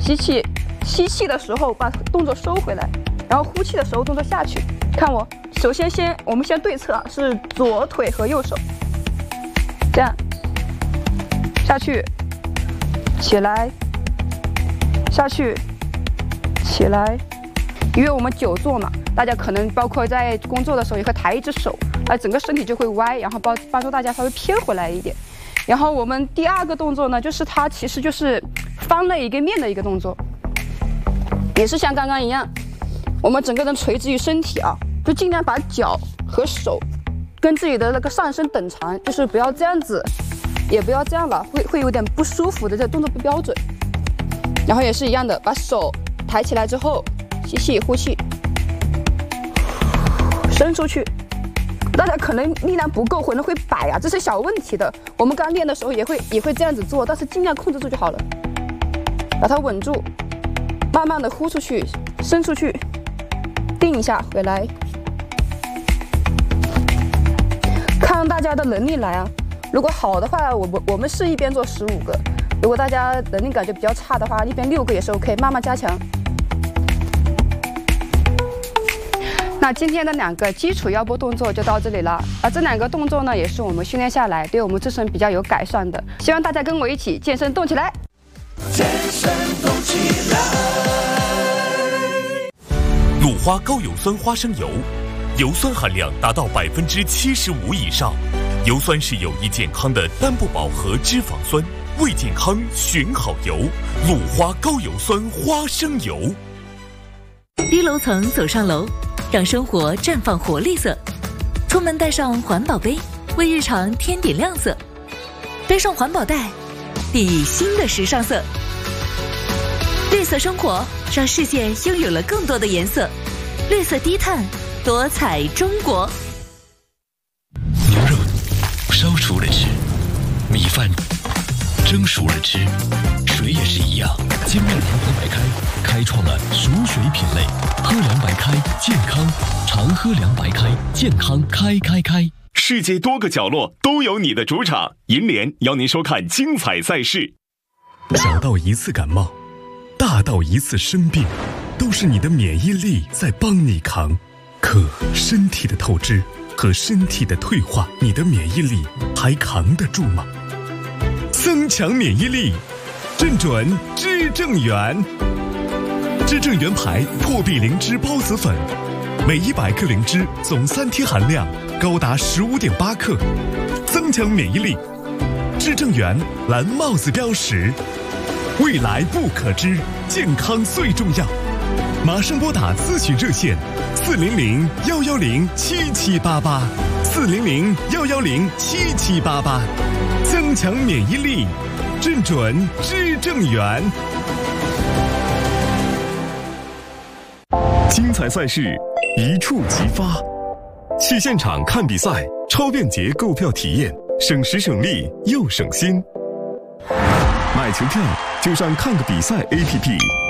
吸气的时候把动作收回来，然后呼气的时候动作下去。看我，首先我们先对侧啊，是左腿和右手，这样下去，起来，下去，起来。因为我们久坐嘛，大家可能包括在工作的时候也会抬一只手，整个身体就会歪，然后帮助大家稍微偏回来一点。然后我们第二个动作呢，就是它其实就是翻了一个面的一个动作，也是像刚刚一样，我们整个人垂直于身体啊，就尽量把脚和手跟自己的那个上身等长，就是不要这样子，也不要这样了，会有点不舒服的，这动作不标准。然后也是一样的，把手抬起来之后，吸气呼气，伸出去。大家可能力量不够，可能会摆啊，这是小问题的。我们刚练的时候也会这样子做，但是尽量控制住就好了。把它稳住，慢慢的呼出去，伸出去，定一下，回来。看大家的能力来啊。如果好的话，我们是一边做15个；如果大家能力感觉比较差的话，一边6个也是 OK， 慢慢加强。那今天的2个基础腰部动作就到这里了。这2个动作呢，也是我们训练下来对我们自身比较有改善的。希望大家跟我一起健身动起来！ 健身动起来！ 鲁花高油酸花生油，油酸含量达到75%以上。油酸是有益健康的单不饱和脂肪酸，为健康选好油。鲁花高油酸花生油。 低楼层走上楼，让生活绽放活力色。出门带上环保杯，为日常添点亮色。背上环保袋，熨以新的时尚色。绿色生活，让世界拥有了更多的颜色。绿色低碳，多彩中国。 牛肉烧熟了吃，米饭蒸熟了吃，水也是一样。金麦堂喝白开，开创了熟水品类。喝凉白开，健康，常喝凉白开，健康开。 世界多个角落都有你的主场，银联邀您收看精彩赛事。 小到一次感冒，大到一次生病，都是你的免疫力在帮你扛。可身体的透支和身体的退化，你的免疫力还扛得住吗？增强免疫力，正准知正元。知正元牌破壁灵芝孢子粉，每100克灵芝总3天含量高达15.8克，增强免疫力。知正元蓝帽子标识，未来不可知，健康最重要。马上拨打咨询热线400-110-7788，400-110-7788，增强免疫力，正准知正元。精彩赛事一触即发，去现场看比赛，超便捷购票体验，省时省力又省心。买球票就上看个比赛 APP。